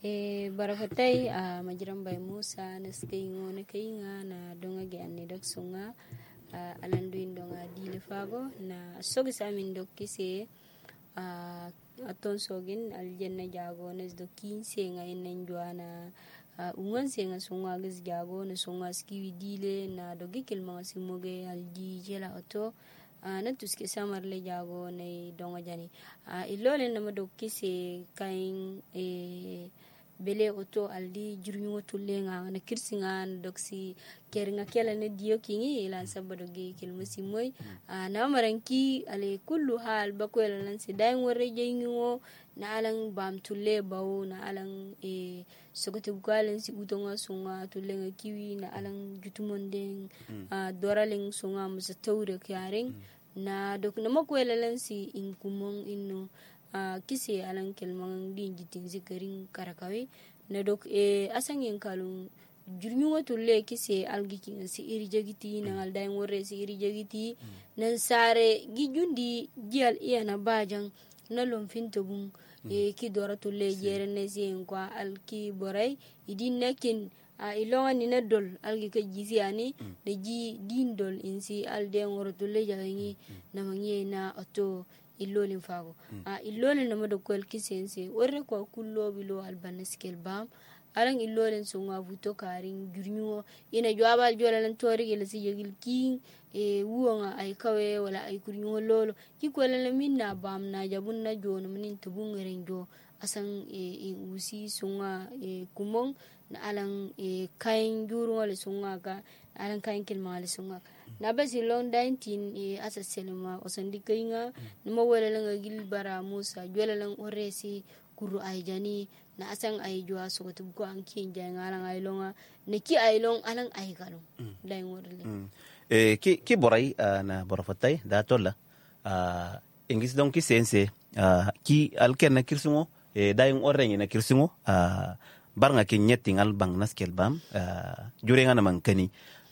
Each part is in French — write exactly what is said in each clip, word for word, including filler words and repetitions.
e barafatai a majiran bai musa na skaingo na kainga na donga ge anne dok sunga alanduin donga dile fago na sogi samin dok kise a aton sogin aljanna jago na do kinse nga inen juana ungan senga sunga gis jago na sunga skiwi dile na dogi kilma simoge alji jela auto na tuske samar le jago na donga jani ilole na madokki se kain e bele auto aldi jurnyugo tullenga na kirsinga doksi keringa kela ne dio kingi ila sabado ge kilma simoy na maranki ale kullu hal bakwela lan se dai ngore jeyingo na alang bam tulle bawo na alang e sogote bugalen si utonga sunga tullenga kiwi na alang jutumondeng doraleng sunga musa tawre kyaring na dok na makwela lan si inkumong inno kisi alang kelmang din jiting zikaring karakawi na dok e asang yang kalung jurnyuwa tulle kisi algi kinga si iri jagiti na alday ngore si iri jagiti nan sare gijundi jial iya na bajang na lomfinto bung e ki dora tulle jere ne si kwa alki boray idin nakin a ilonga ni na dol algi ka jisi ani da ji din dol insi alde ngoro tulle jagangi na mangi na auto illolin fago a illolin na mado kwel kisense warre kwa kullo bilo albaneskel bam alang illolin sunga vuto karing jurnyo ina jwabal jolalan tori gele si yegil king e wuonga ay kawe wala ay kurnyo lolo ki kwelala minna bam na jabun na jono minin tubung renjo asang e usi sunga e kumong na alang e kain juru wala sunga ka alang kain kilma wala sunga na basi long nineteen e asa selema osandi kainga numa wala lang gil bara musa jwala lang oresi kuru ay jani na asang ay jwa so to ko an kin jang alang ay longa ne ki ay long alang ay galong dai ngorle e ki ki boray na borafatay datola ingis donc ki sense ki alken na kirsungo e dai ngorrengi na kirsungo barnga ke nyetting albang naskel bam jurenga na mankani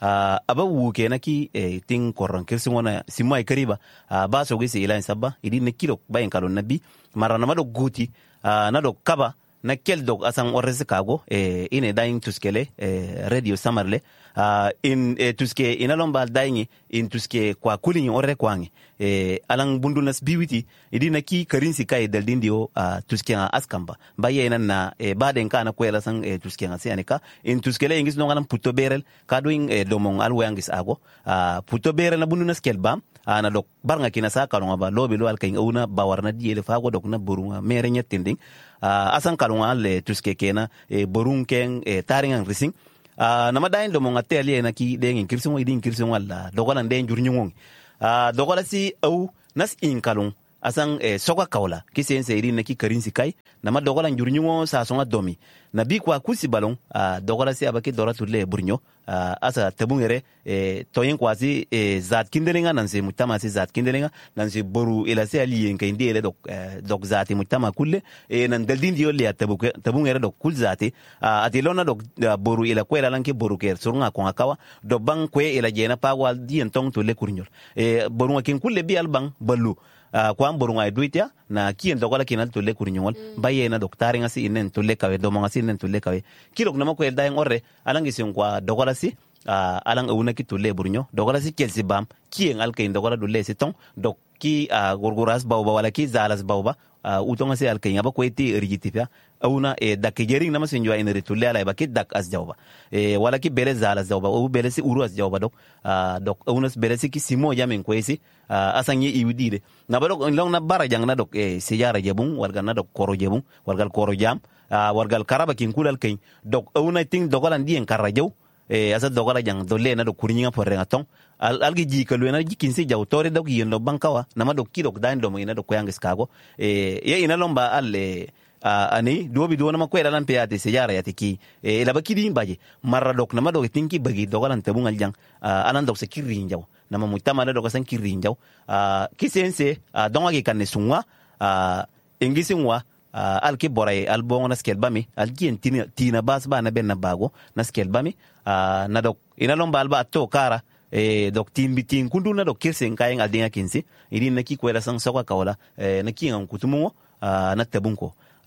aba wuke na ki ting koron kirsungo na simai kariba ba so gisi ila sabba idi ne kilo bayin kalon nabi marana mado guti na do kaba na kel dog asan orese kago e ine daing tuskele e radio samarle uh, in e tuske inalomba daingi in tuske kwa kulingi orre kwangi e alang bundunas biwiti idina ki karinsi kai daldindio uh, tuske nga askamba baye ina na e baden kana kwela sang e tuske nga sianika in tuskele ingis no ngalam puto berel kadoing e domong alwangis ago uh, puto berel na bundunas kelbam ana dok barnga kina sa kalonga ba lobi lo alkain una bawarna diele fago dok na burunga merenya tinding uh, asan kalonga le tuske kena e borun ken e taringan rising uh, nama dain do monga teli na ki dengin kirsun idin kirsun walla dogolan den jurnyon uh, dogola si au nas in kalon asan e soka kawla kisense idin na ki karinsi kai nama dogolan jurnyon sa songa domi na bi kwa kusi balon uh, dogola si abaki dora tulle burnyo uh, asa tabungere e toyin kwasi e zat kindelinga nanse mutama si zat kindelinga nanse boru ila se ali en kay ndele dok uh, dok zati mutama kulle e nan daldin dio le tabuke tabungere dok kul zati uh, atilona dok uh, boru ila kwela lanke boru ker surunga ko akawa do bang kwe ila jena pawal dien tong to le kurnyol e boru ngakin kulle bi albang ballu Uh, kwa mburu nga eduitia na kien dogola kinal tulle kurinyol mm. baye na doktari ngasi inen tulle kawe domo ngasi inen tulle kawe kilok nama ko elda ngorre alangi sion kwa dogola si uh, alang una ki tulle burnyo dogola si kelsi bam kien alke dogola dulle si tong dok ki uh, gurguras bawba wala ki zalas bawba uh, utonga si alke ngaba ko eti rigitifia una e dakejering nama sinjwa ine tulle ala ba ki dak as jawba e wala ki bele zalas jawba o bele si uru as jawba dok uh, dok una bele si ki simo jamen ko esi uh, asanye iwidide na badok long na bara jang na dok e sejara jebung warga na dok koro jebung wargal koro jam uh, wargal karaba kin kulal kay dok una ting dogolan dien karajew e asa dogola jang dolle na dok kuringa porre ngatong al algi ji kalu na jikin si jaw tore dok yendo bankawa na ma dok kidok dan do mo ina dok koyangis kago e ye ina lomba alle Uh, ani duobi duona ma kwela lan peate sejara yatiki e la bakidi baje marra dok na madok tinki bagi dogalan tabungal jang uh, anan dok se kirin jaw na ma mutama na dok san kirin jaw uh, kisense uh, donga ge kanne sunwa uh, ingisi ngwa uh, alki boray albongo na skel bami algien tina tina bas ba na benna bago na skel bami uh, na dok ina lomba alba to kara e dok timbi tin kundu na dok kirsen kayen aldinga kinsi idin na ki kwela san sokwa kawla e na ki ngam kutumo uh, na tabunko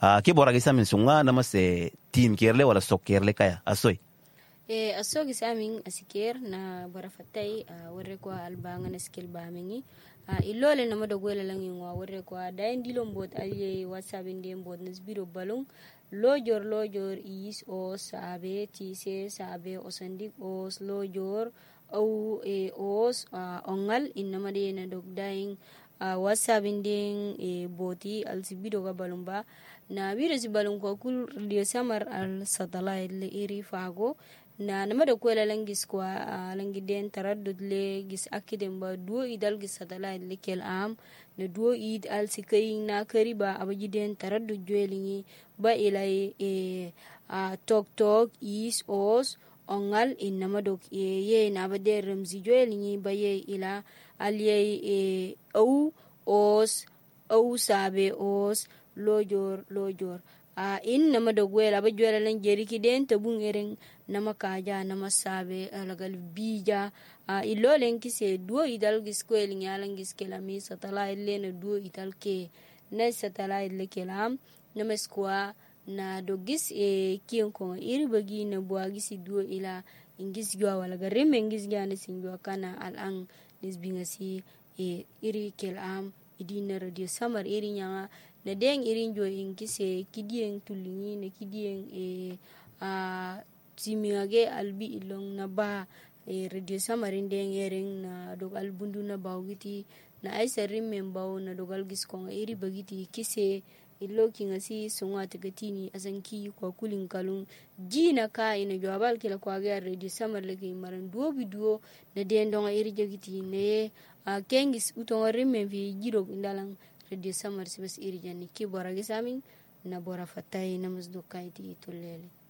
uh, ki bora gisa min sunga namas e team kerle wala sok kerle kaya asoy e asogi samin asiker na bora fatai uh, warre ko albanga na skill ba mingi uh, ilole na mada gwela lang yung warre ko dayin dilom bot aliye whatsapp inde bot nas biro balung lojor lojor is o sabe tise sabe osandik os lojor au e os uh, ongal inna made na dogdaing uh, whatsapp inde e boti al sibido ga balumba na biro si balung ko kul radio samar al satellite le iri fago na nama da kwela langis kwa uh, langi den taraddud le gis akidem ba duo idal gis satellite le kel am na duo id al sikai na kariba abaji den taraddud joelingi ba ilai e uh, tok tok is os ongal in nama dok e ye na ba de ramzi joelingi ba ye ila al ye e au os au sabe os lojor lojor a uh, in nama da gwela ba gwela lan jeri ki den tabun eren nama kaja nama sabe alagal bija a uh, ilo len ki se duo idal gis ko elin yalan gis kelami satala ile na duo idal ke na satala ile kelam nama skwa na do gis e kiyon ko iri bagi na bua gisi duo ila ingis gwa wala garem ingis gwa na singwa kana alang nisbingasi e iri kelam idina radio samar iri nyanga na deng irin jo in kise kidien tulingi na kidien e a timingage albi ilong na ba e radio samarin deng yering na dogal bundu na bawgiti na aisa rimmen baw na dogal giskong iri bagiti kise ilo kingasi songa tagatini asanki kwa kulin kalung jina ka ina jwabal kila kwa ga radio samar leke maran duo biduo na den donga iri jagiti ne a kengis utonga rimmen fi jiro indalang radio samar sibas iri jani ki bora gisamin na bora fatai na musdukai ti tulele